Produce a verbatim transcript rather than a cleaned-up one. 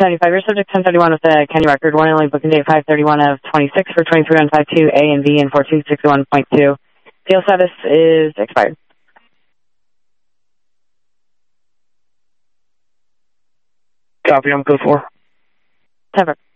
seventy-five, your subject ten thirty-one with the Kenya record, one and only booking date five thirty-one of twenty-six for twenty-three one five two A and B and four two six one point two. Field status is expired. Copy, I'm code four. Temper.